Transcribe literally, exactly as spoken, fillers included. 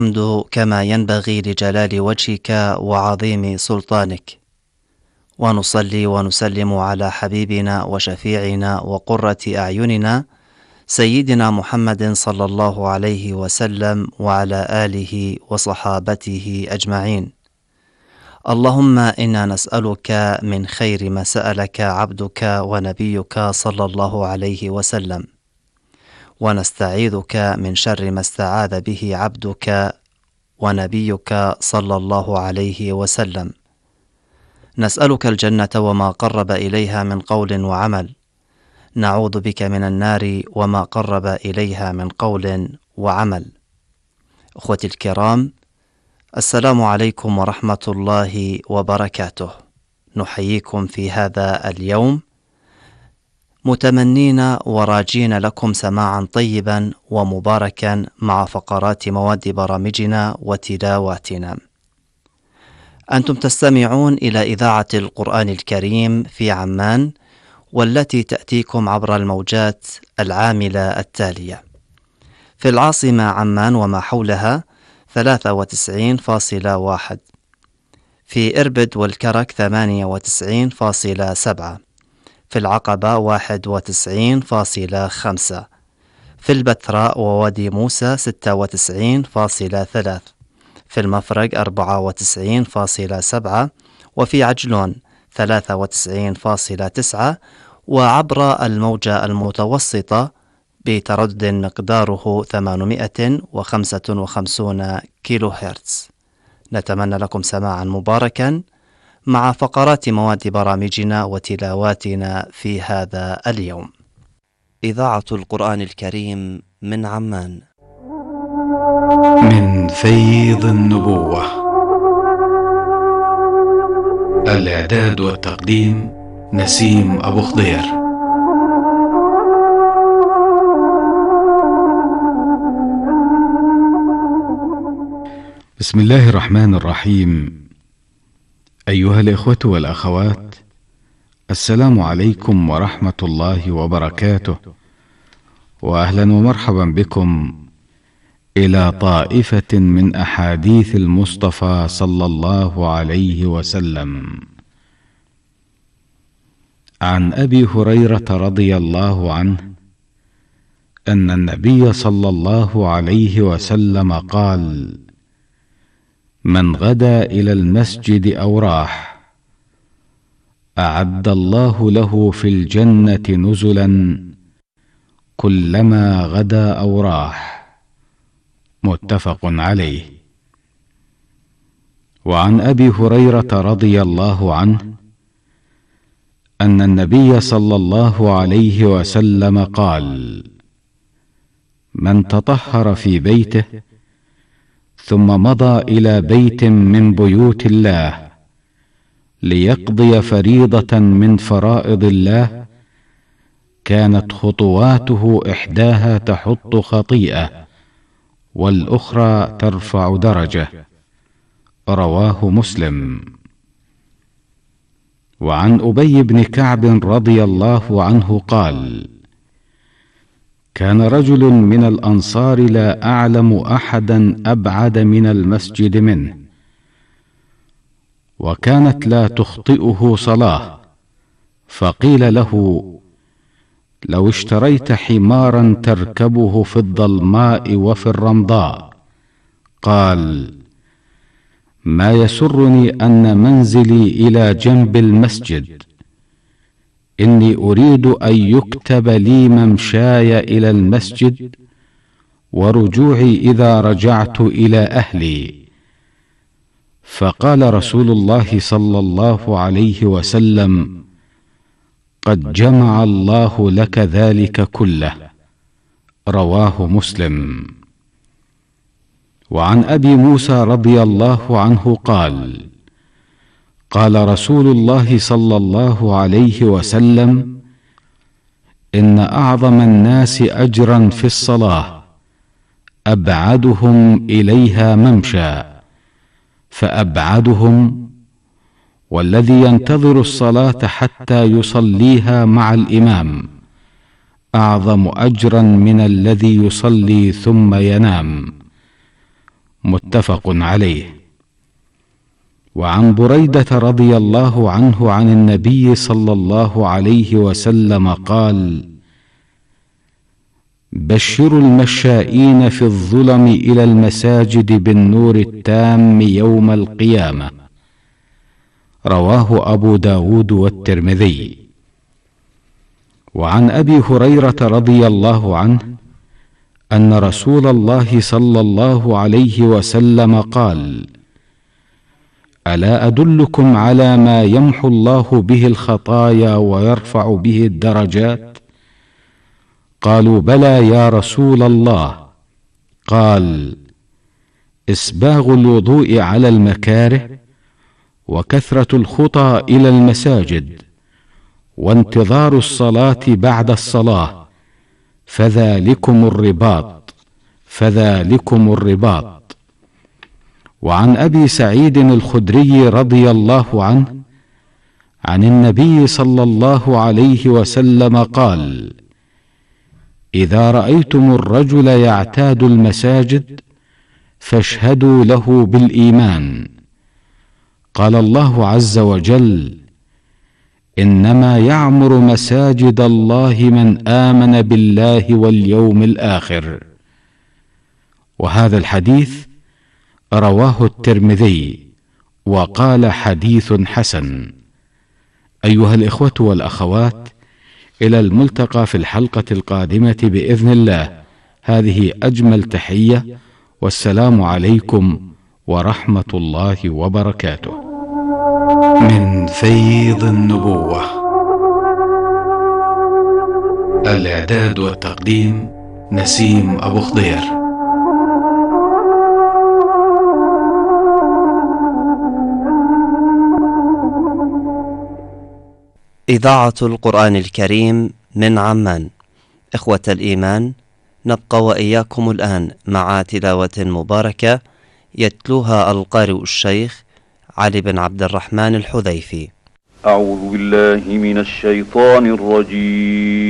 الحمد كما ينبغي لجلال وجهك وعظيم سلطانك، ونصلي ونسلم على حبيبنا وشفيعنا وقرة أعيننا سيدنا محمد صلى الله عليه وسلم وعلى آله وصحابته أجمعين. اللهم إنا نسألك من خير ما سألك عبدك ونبيك صلى الله عليه وسلم، ونستعيذك من شر ما استعاذ به عبدك ونبيك صلى الله عليه وسلم. نسألك الجنة وما قرب إليها من قول وعمل، نعوذ بك من النار وما قرب إليها من قول وعمل. أخوتي الكرام، السلام عليكم ورحمة الله وبركاته. نحييكم في هذا اليوم متمنين وراجين لكم سماعا طيبا ومباركا مع فقرات مواد برامجنا وتلاواتنا. أنتم تستمعون إلى إذاعة القرآن الكريم في عمان، والتي تأتيكم عبر الموجات العاملة التالية: في العاصمة عمان وما حولها ثلاثة وتسعين فاصلة واحد، في إربد والكرك ثمانية وتسعين فاصلة سبعة، في العقبة واحد وتسعين فاصلة خمسة، في البتراء ووادي موسى ستة وتسعين فاصلة ثلاثة، في المفرق أربعة وتسعين فاصلة سبعة، وفي عجلون ثلاثة وتسعين فاصلة تسعة، وعبر الموجة المتوسطة بتردد مقداره ثمانمائة وخمسة وخمسين كيلو هرتز. نتمنى لكم سماعا مباركا مع فقرات مواد برامجنا وتلاواتنا في هذا اليوم. إذاعة القرآن الكريم من عمان، من فيض النبوة. الإعداد والتقديم نسيم أبو خضير. بسم الله الرحمن الرحيم. أيها الإخوة والأخوات، السلام عليكم ورحمة الله وبركاته، وأهلا ومرحبا بكم إلى طائفة من أحاديث المصطفى صلى الله عليه وسلم. عن أبي هريرة رضي الله عنه أن النبي صلى الله عليه وسلم قال: من غدا إلى المسجد أو راح أعد الله له في الجنة نزلا كلما غدا أو راح. متفق عليه. وعن أبي هريرة رضي الله عنه أن النبي صلى الله عليه وسلم قال: من تطهر في بيته ثم مضى إلى بيت من بيوت الله ليقضي فريضة من فرائض الله كانت خطواته إحداها تحط خطيئة والأخرى ترفع درجة. رواه مسلم. وعن أبي بن كعب رضي الله عنه قال: كان رجل من الأنصار لا أعلم أحدا أبعد من المسجد منه، وكانت لا تخطئه صلاة، فقيل له: لو اشتريت حمارا تركبه في الظلماء وفي الرمضاء. قال: ما يسرني أن منزلي إلى جنب المسجد، إني أريد أن يكتب لي ممشاي إلى المسجد ورجوعي إذا رجعت إلى أهلي. فقال رسول الله صلى الله عليه وسلم: قد جمع الله لك ذلك كله. رواه مسلم. وعن أبي موسى رضي الله عنه قال: قال رسول الله صلى الله عليه وسلم: إن أعظم الناس أجرا في الصلاة أبعدهم إليها ممشى، فأبعدهم والذي ينتظر الصلاة حتى يصليها مع الإمام أعظم أجرا من الذي يصلي ثم ينام. متفق عليه. وعن بريدة رضي الله عنه عن النبي صلى الله عليه وسلم قال: بشروا المشائين في الظلم إلى المساجد بالنور التام يوم القيامة. رواه أبو داود والترمذي. وعن أبي هريرة رضي الله عنه أن رسول الله صلى الله عليه وسلم قال: ألا أدلكم على ما يمحو الله به الخطايا ويرفع به الدرجات؟ قالوا: بلى يا رسول الله. قال: إسباغ الوضوء على المكاره، وكثرة الخطى إلى المساجد، وانتظار الصلاة بعد الصلاة، فذلكم الرباط فذلكم الرباط. وعن أبي سعيد الخدري رضي الله عنه عن النبي صلى الله عليه وسلم قال: إذا رأيتم الرجل يعتاد المساجد فاشهدوا له بالإيمان. قال الله عز وجل: إنما يعمر مساجد الله من آمن بالله واليوم الآخر. وهذا الحديث رواه الترمذي وقال: حديث حسن. أيها الإخوة والأخوات، إلى الملتقى في الحلقة القادمة بإذن الله. هذه أجمل تحية، والسلام عليكم ورحمة الله وبركاته. من فيض النبوة. الإعداد والتقديم نسيم أبو خضير. إذاعة القرآن الكريم من عمان. إخوة الإيمان، نبقى وإياكم الآن مع تلاوة مباركة يتلوها القارئ الشيخ علي بن عبد الرحمن الحذيفي. أعوذ بالله من الشيطان الرجيم.